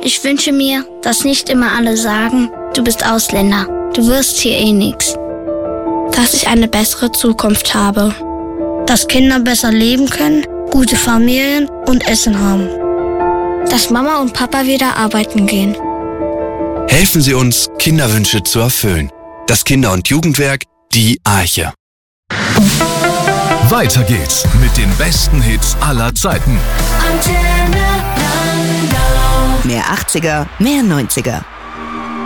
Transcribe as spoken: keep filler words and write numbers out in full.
Ich wünsche mir, dass nicht immer alle sagen, du bist Ausländer, du wirst hier eh nix. Dass ich eine bessere Zukunft habe. Dass Kinder besser leben können, gute Familien und Essen haben. Dass Mama und Papa wieder arbeiten gehen. Helfen Sie uns, Kinderwünsche zu erfüllen. Das Kinder- und Jugendwerk, die Arche. Weiter geht's mit den besten Hits aller Zeiten. Mehr achtziger, mehr neunziger.